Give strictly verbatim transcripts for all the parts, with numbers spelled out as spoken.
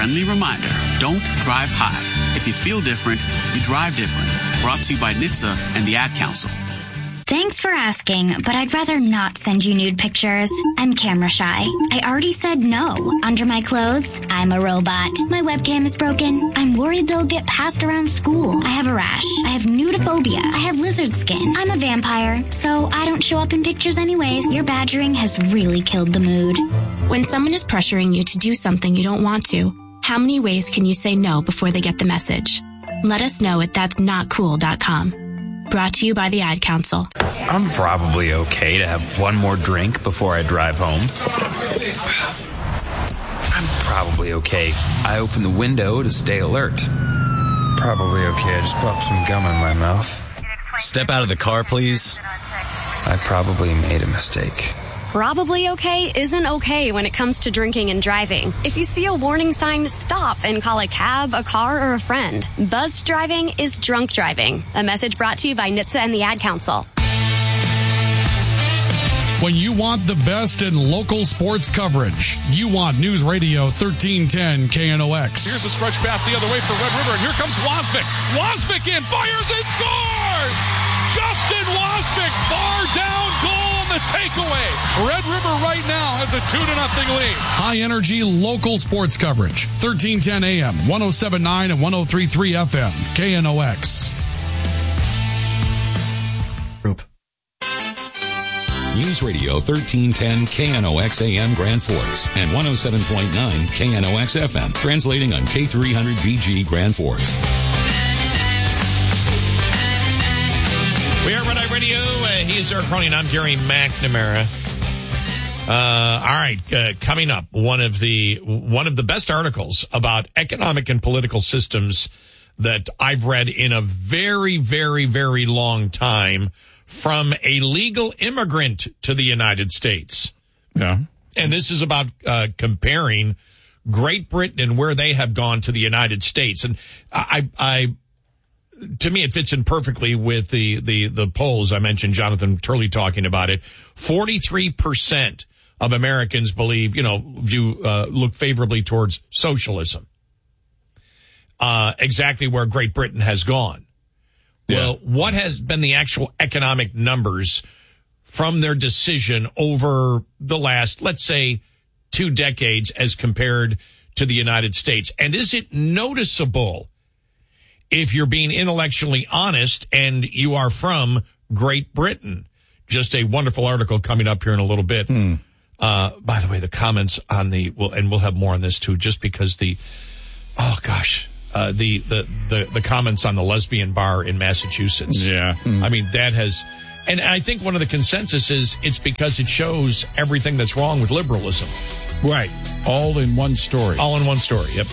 friendly reminder, don't drive high. If you feel different, you drive different. Brought to you by N H T S A and the Ad Council. Thanks for asking, but I'd rather not send you nude pictures. I'm camera shy. I already said no. Under my clothes, I'm a robot. My webcam is broken. I'm worried they'll get passed around school. I have a rash. I have nudophobia. I have lizard skin. I'm a vampire, so I don't show up in pictures anyways. Your badgering has really killed the mood. When someone is pressuring you to do something you don't want to, how many ways can you say no before they get the message? Let us know at that's not cool dot com. Brought to you by the Ad Council. I'm probably okay to have one more drink before I drive home. I'm probably okay. I open the window to stay alert. Probably okay. I just popped some gum in my mouth. Step out of the car, please. I probably made a mistake. Probably okay isn't okay when it comes to drinking and driving. If you see a warning sign, stop and call a cab, a car, or a friend. Buzzed driving is drunk driving. A message brought to you by N H T S A and the Ad Council. When you want the best in local sports coverage, you want News Radio thirteen ten K N O X. Here's a stretch pass the other way for Red River, and here comes Wasvik. Wasvik in, fires and scores! Justin Wasvik, bar down goal on the takeaway. Red River right now has a two to nothing lead. High energy local sports coverage. thirteen ten A M, ten seventy-nine and ten thirty-three F M. K N O X. Group. News Radio thirteen ten K N O X A M Grand Forks and one oh seven point nine K N O X F M. Translating on K three hundred B G Grand Forks. We are Red Eye Radio. Uh, he's Eric Cronin. I'm Gary McNamara. Uh, all right, uh, coming up, one of the one of the best articles about economic and political systems that I've read in a very, very, very long time from a legal immigrant to the United States. Yeah, and this is about uh, comparing Great Britain and where they have gone to the United States. And I, I. To me, it fits in perfectly with the, the, the polls. I mentioned Jonathan Turley talking about it. forty-three percent of Americans believe, you know, view, uh, look favorably towards socialism. Uh, exactly where Great Britain has gone. Yeah. Well, what has been the actual economic numbers from their decision over the last, let's say, two decades as compared to the United States? And is it noticeable if you're being intellectually honest and you are from Great Britain? Just a wonderful article coming up here in a little bit. Hmm. Uh, by the way, the comments on the, well, and we'll have more on this too, just because the, oh gosh, uh, the, the, the, the comments on the lesbian bar in Massachusetts. Yeah. Hmm. I mean, that has, and I think one of the consensus is it's because it shows everything that's wrong with liberalism. Right. All in one story. All in one story. Yep.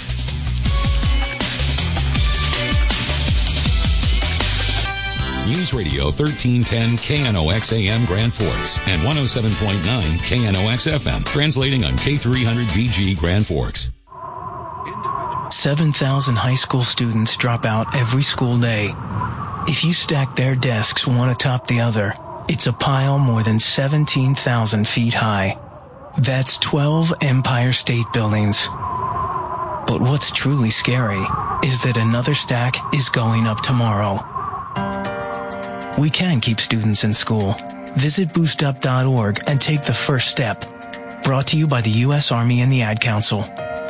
News Radio thirteen ten K N O X A M Grand Forks and one oh seven point nine K N O X F M. Translating on K three hundred B G Grand Forks. seven thousand high school students drop out every school day. If you stack their desks one atop the other, it's a pile more than seventeen thousand feet high. That's twelve Empire State Buildings. But what's truly scary is that another stack is going up tomorrow. We can keep students in school. Visit boost up dot org and take the first step. Brought to you by the U S Army and the Ad Council.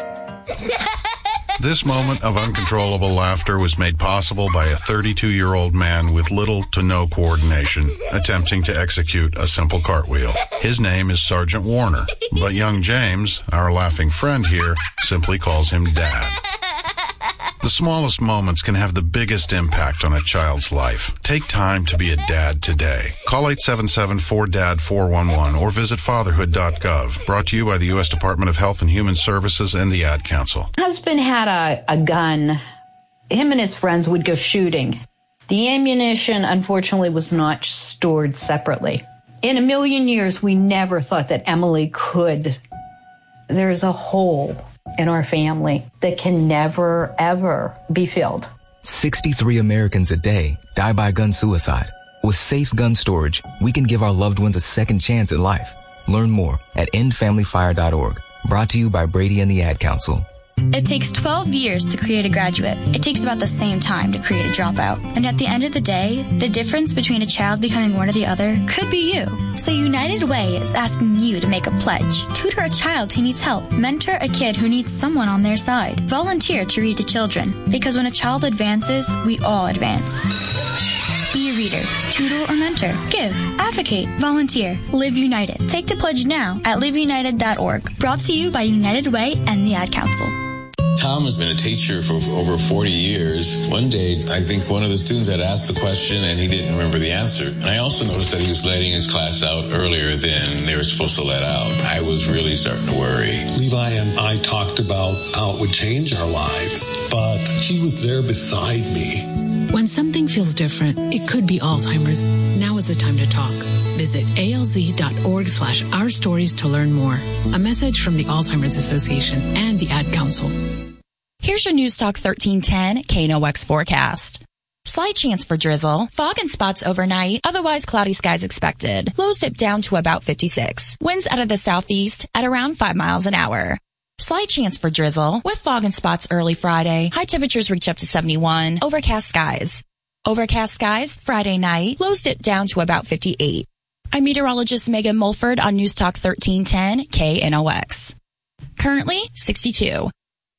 This moment of uncontrollable laughter was made possible by a thirty-two-year-old man with little to no coordination attempting to execute a simple cartwheel. His name is Sergeant Warner, but young James, our laughing friend here, simply calls him Dad. The smallest moments can have the biggest impact on a child's life. Take time to be a dad today. Call eight seven seven four D A D four one one or visit fatherhood dot gov. Brought to you by the U S Department of Health and Human Services and the Ad Council. Husband had a, a gun. Him and his friends would go shooting. The ammunition, unfortunately, was not stored separately. In a million years, we never thought that Emily could. There's a hole in our family that can never, ever be filled. sixty-three Americans a day die by gun suicide. With safe gun storage, we can give our loved ones a second chance at life. Learn more at end family fire dot org. Brought to you by Brady and the Ad Council. It takes twelve years to create a graduate. It takes about the same time to create a dropout. And at the end of the day, the difference between a child becoming one or the other could be you. So United Way is asking you to make a pledge. Tutor a child who needs help. Mentor a kid who needs someone on their side. Volunteer to read to children. Because when a child advances, we all advance. Be a reader, tutor or mentor. Give, advocate, volunteer. Live United. Take the pledge now at live united dot org. Brought to you by United Way and the Ad Council. Tom has been a teacher for over forty years. One day, I think one of the students had asked the question and he didn't remember the answer. And I also noticed that he was letting his class out earlier than they were supposed to let out. I was really starting to worry. Levi and I talked about how it would change our lives, but he was there beside me. When something feels different, it could be Alzheimer's. Now is the time to talk. Visit alz.org slash our stories to learn more. A message from the Alzheimer's Association and the Ad Council. Here's your News Talk thirteen ten K N O X forecast. Slight chance for drizzle, fog and spots overnight, otherwise cloudy skies expected. Lows dip down to about fifty-six. Winds out of the southeast at around five miles an hour. Slight chance for drizzle with fog and spots early Friday. High temperatures reach up to seventy-one. Overcast skies. Overcast skies Friday night. Lows dip down to about fifty-eight. I'm meteorologist Megan Mulford on News Talk thirteen ten K N O X. Currently sixty-two.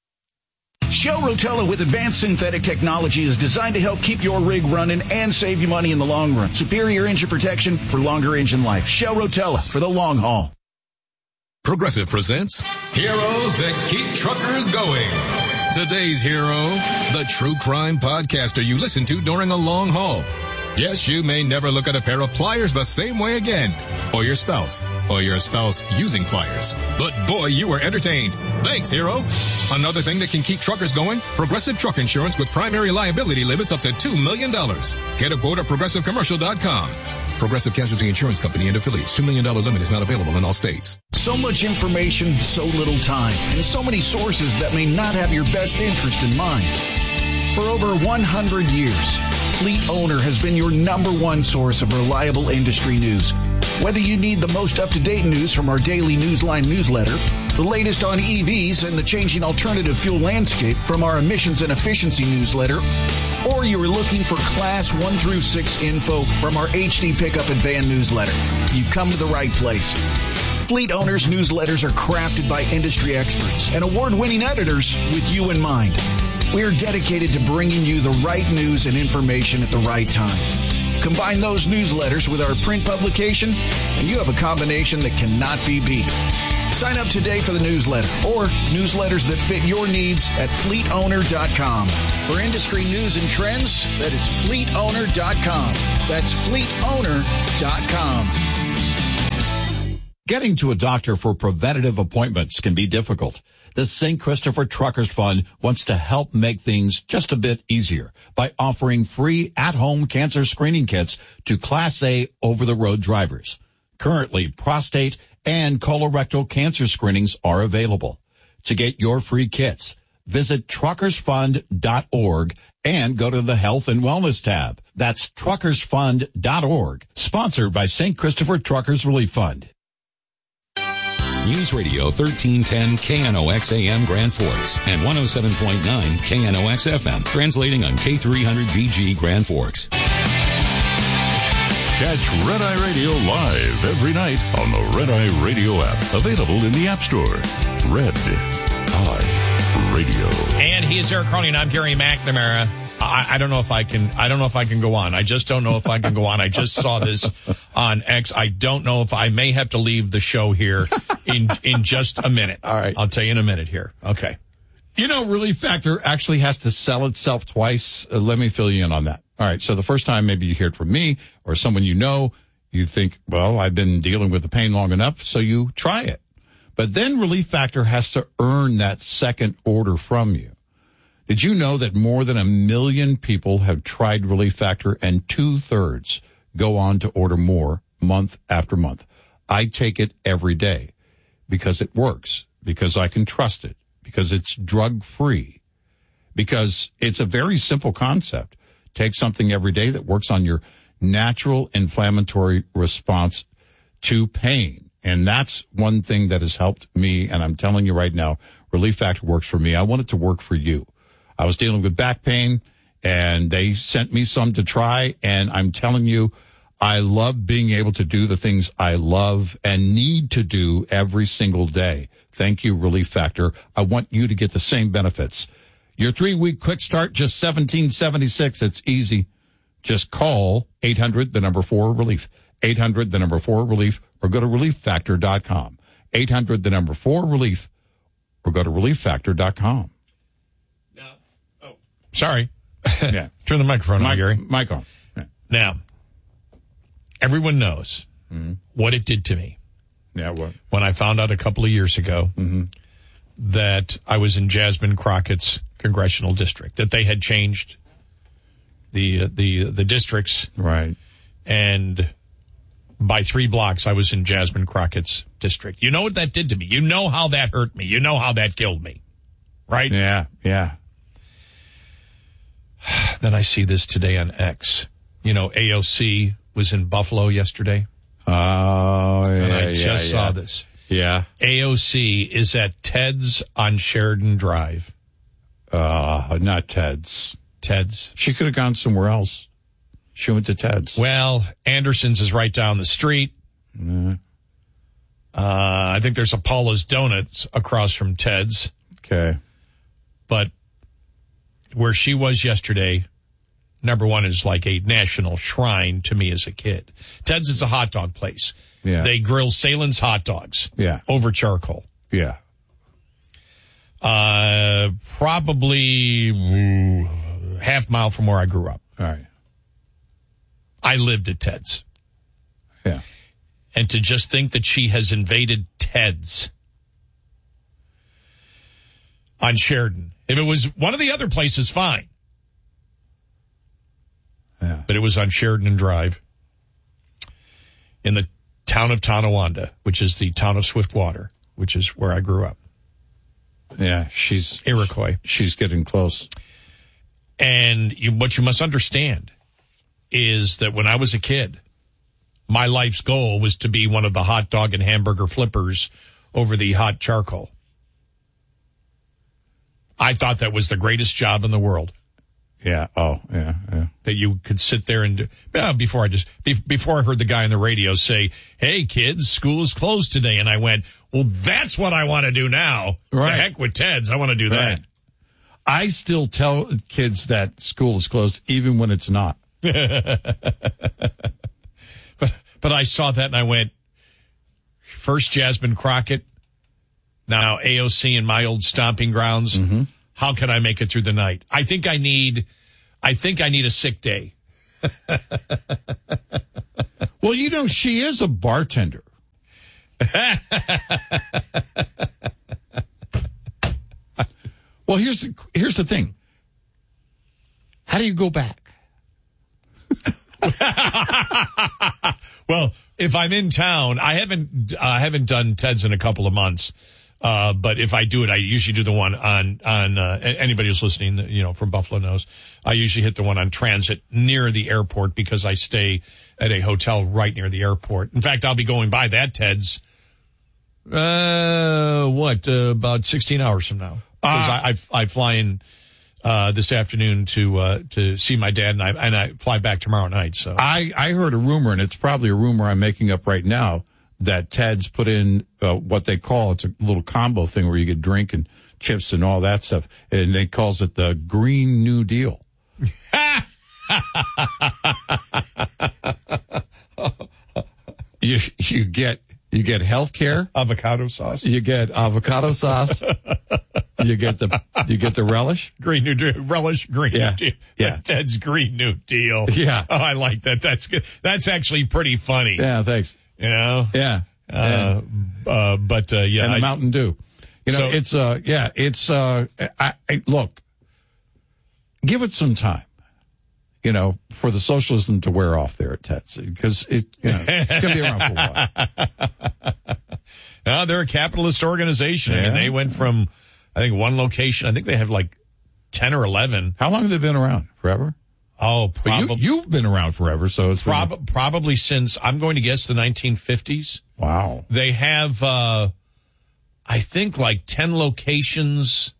Shell Rotella with advanced synthetic technology is designed to help keep your rig running and save you money in the long run. Superior engine protection for longer engine life. Shell Rotella for the long haul. Progressive presents Heroes That Keep Truckers Going. Today's hero, the true crime podcaster you listen to during a long haul. Yes, you may never look at a pair of pliers the same way again. Or your spouse. Or your spouse using pliers. But boy, you were entertained. Thanks, hero. Another thing that can keep truckers going, Progressive Truck Insurance with primary liability limits up to two million dollars. Get a quote at progressive commercial dot com. Progressive Casualty Insurance Company and affiliates. two million dollars limit is not available in all states. So much information, so little time, and so many sources that may not have your best interest in mind. For over one hundred years, Fleet Owner has been your number one source of reliable industry news. Whether you need the most up-to-date news from our daily Newsline newsletter, the latest on E Vs and the changing alternative fuel landscape from our emissions and efficiency newsletter, or you're looking for class one through six info from our H D Pickup and Van newsletter, you come to the right place. Fleet Owners newsletters are crafted by industry experts and award-winning editors with you in mind. We are dedicated to bringing you the right news and information at the right time. Combine those newsletters with our print publication, and you have a combination that cannot be beat. Sign up today for the newsletter or newsletters that fit your needs at fleet owner dot com. For industry news and trends, that is fleet owner dot com. That's fleet owner dot com. Getting to a doctor for preventative appointments can be difficult. The Saint Christopher Truckers Fund wants to help make things just a bit easier by offering free at-home cancer screening kits to Class A over-the-road drivers. Currently, prostate and colorectal cancer screenings are available. To get your free kits, visit truckers fund dot org and go to the Health and Wellness tab. That's truckers fund dot org, sponsored by Saint Christopher Truckers Relief Fund. News Radio thirteen ten K N O X A M Grand Forks and one oh seven point nine K N O X F M, translating on K three hundred B G Grand Forks. Catch Red Eye Radio live every night on the Red Eye Radio app, available in the App Store. Red Eye Radio. And he's Eric Carney, and I'm Gary McNamara. I, I don't know if I can. I don't know if I can go on. I just don't know if I can go on. I just saw this on X. I don't know if I may have to leave the show here in in just a minute. All right, I'll tell you in a minute here. Okay. You know, Relief Factor actually has to sell itself twice. Uh, let me fill you in on that. All right. So the first time maybe you hear it from me or someone you know, you think, well, I've been dealing with the pain long enough, so you try it. But then Relief Factor has to earn that second order from you. Did you know that more than a million people have tried Relief Factor and two-thirds go on to order more month after month? I take it every day because it works, because I can trust it, because it's drug-free, because it's a very simple concept. Take something every day that works on your natural inflammatory response to pain. And that's one thing that has helped me. And I'm telling you right now, Relief Factor works for me. I want it to work for you. I was dealing with back pain, and they sent me some to try. And I'm telling you, I love being able to do the things I love and need to do every single day. Thank you, Relief Factor. I want you to get the same benefits. Your three-week quick start, just seventeen seventy-six. It's easy. Just call eight hundred, the number four, relief. eight hundred, the number four, relief, or go to relief factor dot com. eight hundred, the number four, relief, or go to relief factor dot com. No. Oh, sorry. Yeah. Turn the microphone Mic- on, Gary. Mic on. Yeah. Now, everyone knows mm-hmm. what it did to me. Yeah, what? When I found out a couple of years ago mm-hmm. that I was in Jasmine Crockett's congressional district, that they had changed the uh, the the districts. Right. And by three blocks, I was in Jasmine Crockett's district. You know what that did to me. You know how that hurt me. You know how that killed me. Right? Yeah, yeah. Then I see this today on X. You know, A O C was in Buffalo yesterday. Oh, yeah, and I yeah, just yeah. saw this. Yeah. A O C is at Ted's on Sheridan Drive. Uh, not Ted's. Ted's. She could have gone somewhere else. She went to Ted's. Well, Anderson's is right down the street. Mm. Uh, I think there's a Paula's Donuts across from Ted's. Okay. But where she was yesterday, number one, is like a national shrine to me as a kid. Ted's is a hot dog place. Yeah. They grill Salen's hot dogs. Yeah. Over charcoal. Yeah. Uh, probably ooh, half mile from where I grew up. All right. I lived at Ted's. Yeah. And to just think that she has invaded Ted's on Sheridan. If it was one of the other places, fine. Yeah. But it was on Sheridan Drive in the town of Tonawanda, which is the town of Swiftwater, which is where I grew up. Yeah, she's Iroquois. She's getting close. And you, what you must understand is that when I was a kid, my life's goal was to be one of the hot dog and hamburger flippers over the hot charcoal. I thought that was the greatest job in the world. Yeah. Oh, yeah, yeah. That you could sit there and do, uh, before I just, be, before I heard the guy on the radio say, hey kids, school is closed today. And I went, well, that's what I want to do now. Right. To heck with Ted's. I want to do Right. that. I still tell kids that school is closed even when it's not. but, but I saw that and I went, first Jasmine Crockett, now A O C in my old stomping grounds. Mm-hmm. How can I make it through the night? I think I need, I think I need a sick day. Well, you know, she is a bartender. Well, here's the, here's the thing. How do you go back? Well, if I'm in town, I haven't, I uh, haven't done Ted's in a couple of months. Uh, but if I do it, I usually do the one on, on, uh, anybody who's listening, you know, from Buffalo knows, I usually hit the one on Transit near the airport because I stay at a hotel right near the airport. In fact, I'll be going by that Ted's, uh, what, uh, about sixteen hours from now. Because uh, I, I, I fly in, uh, this afternoon to, uh, to see my dad and I, and I fly back tomorrow night. So I, I heard a rumor, and it's probably a rumor I'm making up right now, that Ted's put in uh, what they call, it's a little combo thing where you get drink and chips and all that stuff, and they calls it the Green New Deal. you you get you get health care, avocado sauce, you get avocado sauce, you get the you get the relish, Green New Deal, relish, Green yeah. New Deal, yeah, Ted's Green New Deal. Yeah, oh, I like that. That's good. That's actually pretty funny. Yeah, thanks. You know? Yeah. Uh, yeah. uh, but, uh, yeah. And I, the Mountain Dew. You know, so, it's, uh, yeah, it's, uh, I, I, look, give it some time, you know, for the socialism to wear off there at Ted's, because it, you know, it's going to be around for a while. No, they're a capitalist organization. Yeah. I mean, they went from, I think, one location. I think they have like ten or eleven. How long have they been around? Forever? Oh, But probably. you, you've been around forever, so it's Prob- been, probably since, I'm going to guess, the nineteen fifties. wow. They have, uh, I think, like ten locations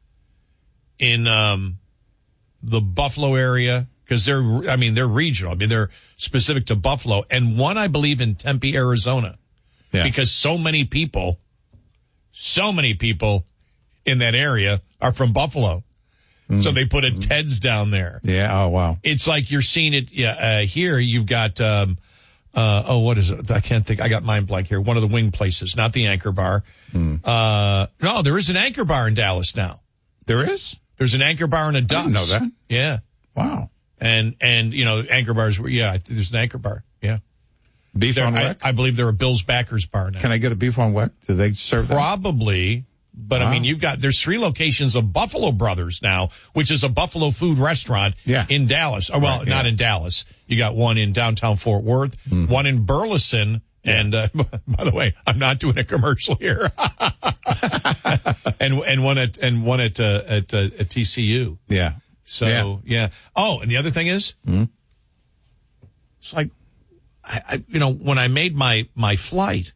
in um, the Buffalo area, because they're, I mean, they're regional. I mean, they're specific to Buffalo. And one, I believe, in Tempe, Arizona. Yeah. Because so many people, so many people in that area are from Buffalo. Mm. So they put a Ted's down there. Yeah. Oh, wow. It's like you're seeing it yeah, uh, here. You've got, um, uh, oh, what is it? I can't think. I got mind blank here. One of the wing places, not the Anchor Bar. Mm. Uh, no, there is an Anchor Bar in Dallas now. There is? There's an Anchor Bar and a Duff's. I didn't know that. Yeah. Wow. And, and, you know, Anchor Bars, yeah, I think there's an Anchor Bar. Yeah. Beef There- on I, Weck? I believe they're a Bill's Backers Bar now. Can I get a beef on Weck? Do they serve that? Probably. But Wow. I mean, you've got, there's three locations of Buffalo Brothers now, which is a Buffalo food restaurant Yeah. in Dallas. Or, well, Right, not yeah. in Dallas. You got one in downtown Fort Worth, Mm-hmm. one in Burleson. And, uh, by the way, I'm not doing a commercial here. and, and one at, and one at, uh, at, uh, at T C U. Yeah. So, Yeah. yeah. Oh, and the other thing is, Mhm. it's like, I, I, you know, when I made my, my flight,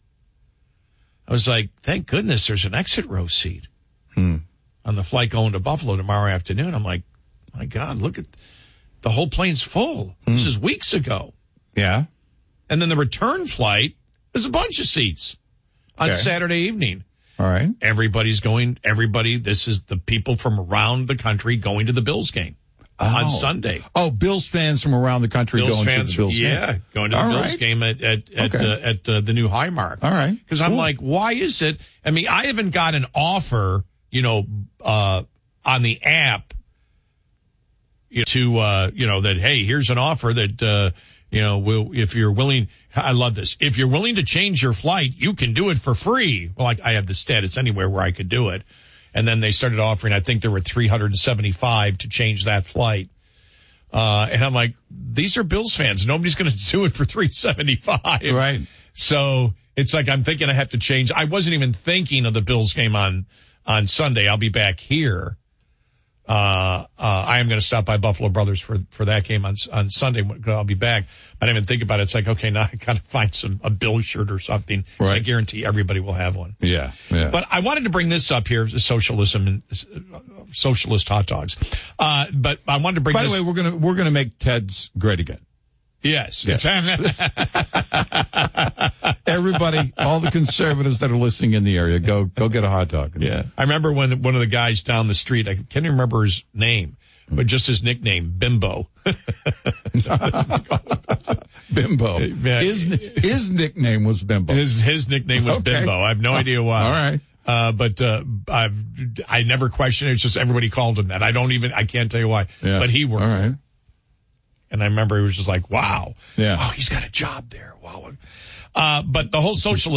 I was like, thank goodness there's an exit row seat Hmm. on the flight going to Buffalo tomorrow afternoon. I'm like, my God, look at the whole plane's full. This is weeks ago. Yeah. And then the return flight, there's a bunch of seats on Okay. Saturday evening. All right. Everybody's going, everybody, this is the people from around the country going to the Bills game on Oh. Sunday. Oh, Bills fans from around the country Bills going fans, to the Bills yeah, game. going to the All Bills right. game at at at, Okay. uh, at uh, the new Highmark. All right. Because I'm Cool. like, why is it? I mean, I haven't got an offer, you know, uh, on the app, you know, to uh, you know that hey, here's an offer that uh, you know, will if you're willing. I love this. If you're willing to change your flight, you can do it for free. Well, I, I have the status anywhere where I could do it. And then they started offering, I think there were three hundred seventy-five to change that flight. Uh, and I'm like, these are Bills fans. Nobody's going to do it for three seventy-five. Right. So it's like, I'm thinking I have to change. I wasn't even thinking of the Bills game on, on Sunday. I'll be back here. Uh, uh, I am going to stop by Buffalo Brothers for, for that game on, on Sunday. I'll be back. I didn't even think about it. It's like, okay, now I got to find some, a Bill shirt or something. So I Right. guarantee everybody will have one. Yeah. Yeah. But I wanted to bring this up here, socialism and uh, socialist hot dogs. Uh, but I wanted to bring By this. the way, we're gonna we're gonna make Ted's great again. Yes. Yes. Everybody, all the conservatives that are listening in the area, go go get a hot dog. Yeah. I remember when one of the guys down the street, I can't even remember his name, but just his nickname, Bimbo. Bimbo. Yeah. His his nickname was Bimbo. His his nickname was Okay. Bimbo. I have no idea why. All right. Uh, but, uh, I've, I never questioned it. It's just everybody called him that. I don't even, I can't tell you why, Yeah. but he worked. All right. And I remember he was just like, wow. Yeah. Oh, he's got a job there. Wow. Uh, but the whole socialism